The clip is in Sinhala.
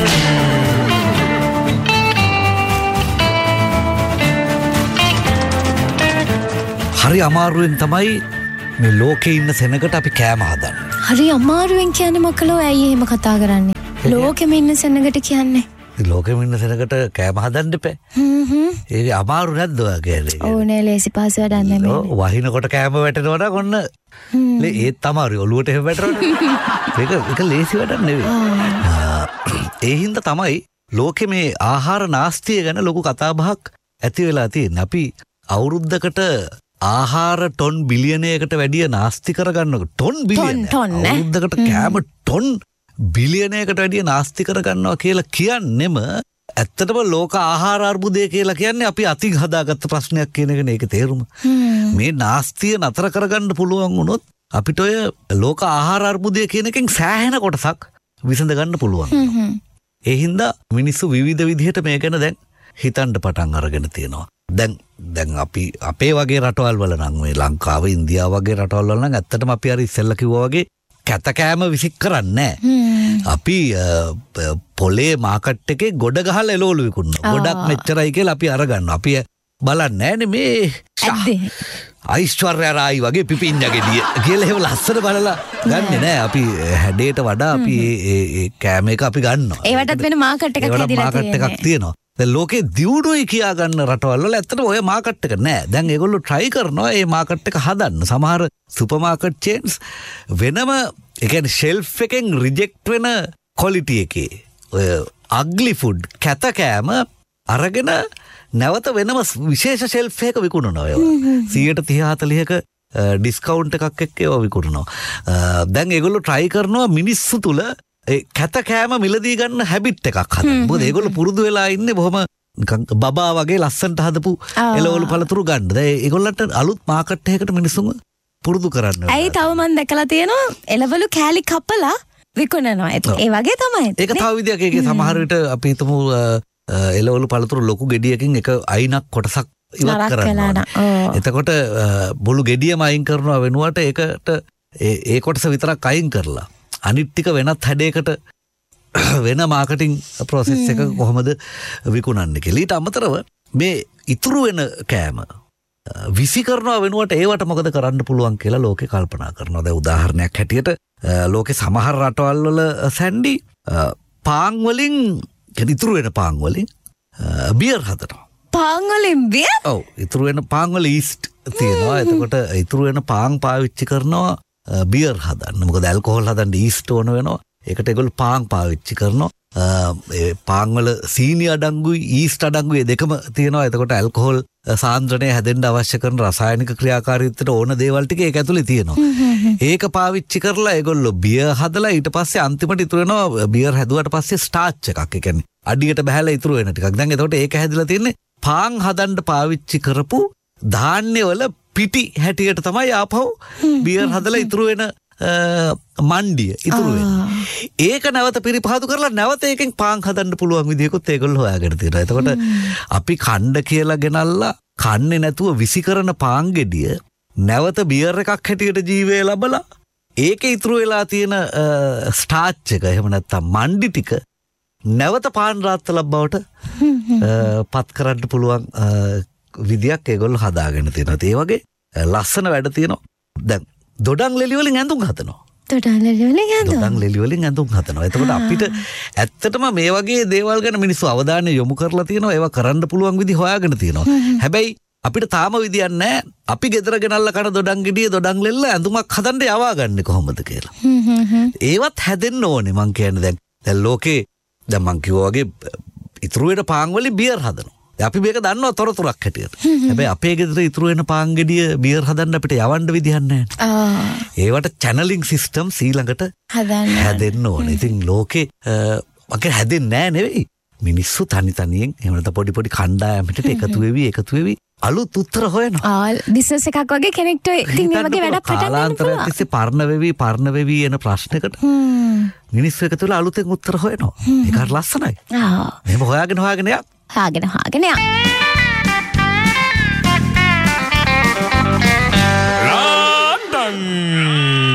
හරි අමාරුවෙන් තමයි මේ ලෝකේ ඉන්න සෙනගට අපි කෑම හදන්නේ. හරි අමාරුවෙන් කියන්නේ මොකලෝ ඇයි එහෙම කතා කරන්නේ? ලෝකෙම ඉන්න සෙනගට කියන්නේ. ලෝකෙම ඉන්න සෙනගට කෑම හදන්න එපා. ඒක අමාරු නැද්ද ඔයාගේ? ඕනේ ලේසි පහසු වැඩක් නෙමෙයි. වහිනකොට කෑම වැටෙනවා නම් ඔන්න ඒත් අමාරුයි ඔලුවට එහෙම වැටෙනවා. ඒක ලේසි වැඩක් නෙවෙයි. ඒ හින්දා තමයි ලෝකෙ මේ ආහාර නාස්තිය ගැන ලොකු කතා බහක් ඇති වෙලා තියෙන්නේ. අපි අවුරුද්දකට ආහාර ටොන් බිලියනයකට වැඩිය නාස්ති කරගන්න ටොන් බිලියන අවුරුද්දකට කෑම ටොන් බිලියනයකට වැඩිය නාස්ති කරගන්නවා කියලා කියන්නෙම ඇත්තටම ලෝක ආහාර අර්බුදය කියලා කියන්නේ අපි අතින් හදාගත්ත ප්‍රශ්නයක් කියන එකනේ ඒකේ තේරුම. මේ නාස්තිය නතර කරගන්න පුළුවන් වුණොත් අපිට ඔය ලෝක ආහාර අර්බුදය කියන එකෙන් සෑහෙන කොටසක් විසඳ ගන්න පුළුවන්. ඒ හින්දා මිනිස්සු විවිධ විදිහට මේ ගැන දැන් හිතන්න පටන් අරගෙන තියෙනවා. දැන් අපි අපේ වගේ රටවල් වල නම් මේ ලංකාව ඉන්දියාව වගේ රටවල් වල නම් ඇත්තටම අපි අර ඉස්සෙල්ලා කිව්වා වගේ කැතකෑම විසික් කරන්නේ නැහැ. අපි පොලේ මාකට් එකේ ගොඩ ගහලා එළවලු විකුණනවා. ගොඩක් මෙච්චරයි කියලා අපි අරගන්නවා. අපි බලන්නේ නැහැ මේ ඓශ්වර්යා රායි වගේ පිපිඤ්ඤා ගෙඩිය කියලා එහෙම ලස්සන බලලා ගන්නෙ නෑ. අපි හැඩයට වඩා අපි ඒ කෑම එක අපි ගන්නවා. ඒවටත් වෙන මාකට් එකක් හැදිලා තියෙනවා. මාකට් එකක් තියෙනවා. දැන් ලෝකේ දියුණුවයි කියා ගන්න රටවල් වල ඇත්තටම ඔය මාකට් එක නෑ. දැන් ඒගොල්ලෝ try කරනවා මේ මාකට් එක හදන්න. සමහර සුපර් මාකට් චේන්ස් වෙනම ඒ කියන්නේ ෂෙල්ෆ් එකෙන් රිජෙක්ට් වෙන ක්වොලිටි එකේ ඔය අග්ලි ෆුඩ් කැත කෑම අරගෙන නැවත වෙනම විශේෂ ෂෙල්ෆ් එකක විකුණනවා ඒවා. 130-40ක ඩිස්කවුන්ට් එකක් එක්ක ඒවා විකුණනවා. දැන් ඒගොල්ලෝ try කරනවා මිනිස්සු තුල ඒ කැත කෑම මිලදී ගන්න හැබිට් එකක් හදන්න. මොකද ඒගොල්ලෝ පුරුදු වෙලා ඉන්නේ බොහොම නිකන් බබා වගේ ලස්සනට හදපු එළවලු පළතුරු ගන්න. දැන් ඒගොල්ලන්ට අලුත් මාකට් එකකට මිනිස්සුන් පුරුදු කරන්න. ඇයි තව මම දැකලා තියෙනවා එළවලු කෑලි කපලා විකුණනවා. ඒ වගේ තමයි. ඒක තව විදියක්. ඒකේ සමහර විට අපි හිතමු එළවලු පළතුරු ලොකු ගෙඩියකින් එක අයිනක් කොටසක් ඉවත් කරනවා. එතකොට මුළු ගෙඩියම අයින් කරනවා වෙනුවට ඒකට ඒ කොටස විතරක් අයින් කරලා අනිත් ටික වෙනත් හැඩයකට වෙන මාකටිං ප්‍රොසෙස් එක කොහොමද විකුණන්නේ කියලා. ඊට අමතරව මේ ඉතුරු වෙන කෑම විසි කරනවා වෙනුවට ඒවට මොකද කරන්න පුළුවන් කියලා ලෝකේ කල්පනා කරනවා. දැන් උදාහරණයක් හැටියට ලෝකේ සමහර රටවල් වල සැන්ඩි පාන් වලින් ඉතුරු වෙන පාන් වලින් බියර් හදනවා. පාන් වලින් බියර්? ඔව්. ඉතුරු වෙන පාන් වල ඊස්ට් තියෙනවා. එතකොට ඉතුරු වෙන පාන් පාවිච්චි කරනවා බියර් හදන්න. මොකද ඇල්කොහොල් හදන්න ඊස්ට් ඕන වෙනවා. ඒකට ඒගොල්ලෝ පාන් පාවිච්චි කරනවා. ඒ පාන් වල සීනි අඩංගුයි ඊස්ට් අඩංගුයි දෙකම තියෙනවා. එතකොට ඇල්කොහොල් සාන්ද්‍රණය හැදෙන්න අවශ්‍ය කරන රසායනික ක්‍රියාකාරීත්වයට ඕන දේවල් ටික ඒක ඇතුලේ තියෙනවා. ඒක පාවිච්චි කරලා ඒගොල්ලෝ බියර් හදලා ඊට පස්සේ අන්තිමට ඉතුරු වෙනවා බියර් හැදුවට පස්සේ ස්ටාර්ච් එකක්. ඒ කියන්නේ අඩියට බහැලා ඉතුරු වෙන ටිකක්. දැන් එතකොට ඒක හැදිලා තින්නේ පාන් හදන්න පාවිච්චි කරපු ධාන්‍ය වල පිටි හැටියට තමයි ආපහු බියර් හදලා ඉතුරු වෙන මණ්ඩිය ඉතුරු වෙන්නේ. ඒක නැවත පිරිපහදු කරලා නැවත ඒකෙන් පාන් හදන්න පුළුවන් විදිහකුත් ඒගොල්ලෝ හොයාගෙන තියෙනවා. එතකොට අපි කණ්ඩ කියලා ගෙනල්ලා කන්නේ නැතුව විසි කරන පාන් ගෙඩිය නැවත බියර් එකක් හැටියට ජීවය ලැබලා ඒකේ ඉතුරු වෙලා තියෙන ස්ටාර්ච් එක එහෙම නැත්නම් මණ්ඩි ටික නැවත පාන් රාත්තලක් බවට පත් කරන්න පුළුවන් විදියක් ඒගොල්ලෝ හදාගෙන තියෙනවා. ඒ වගේ ලස්සන වැඩ තියෙනවා. දැන් දොඩම් ලෙලි වලින් ඇඳුම් හදනවා. දොඩම් ලෙලි වලින් ඇඳුම් හදනවා. එතකොට අපිට ඇත්තටම මේ වගේ දේවල් ගැන මිනිස්සු අවධානය යොමු කරලා තියෙනවා. ඒවා කරන්න පුළුවන් විදි හොයාගෙන තියෙනවා. හැබැයි අපිට තාම විදියක් නැහැ. අපි ගෙදර ගෙනල්ලා කන දොඩම් ගෙඩිය දොඩම් ලෙල්ල ඇඳුමක් හදන්න යවා ගන්න කොහොමද කියලා. ඒවත් හැදෙන්න ඕනේ මං කියන්නේ. දැන් ලෝකේ දැන් මං කිව්වා වගේ ඉතුරු වෙන පාන් වලින් බියර් හදනවා. අපි මේක දන්නවා තොරතුරක් හැටියට. හැබැයි අපේ ගෙදර ඉතුරු වෙන පාන් ගෙඩිය බියර් හදන්න අපිට යවන්න විදියක් නැහැ. ඒවට චැනලින් සිස්ටම්ස් ඊළඟට හැදෙන්න ඕනේ. ඉතින් ලෝකේ වගේ හැදෙන්නේ නැහැ නෙවෙයි. මිනිස්සු තනි තනියෙන් එහෙම නැත්නම් පොඩි පොඩි කණ්ඩායමකට එකතු වෙවි අලුත් උත්තර හොයනවා. බිස්නස් එකක් වගේ කෙනෙක්ට ඉතින් මේ වගේ වැඩක් පටන් ගන්න පුළුවන්. කාලාන්තරයක් තිස්සේ පරණ වෙවි එන ප්‍රශ්නකට මිනිස්සු එකතු වෙලා අලුතෙන් උත්තර හොයනවා. ඒක හරි ලස්සනයි. එහෙම හොයාගෙන යන්න. හාගෙන යන්න.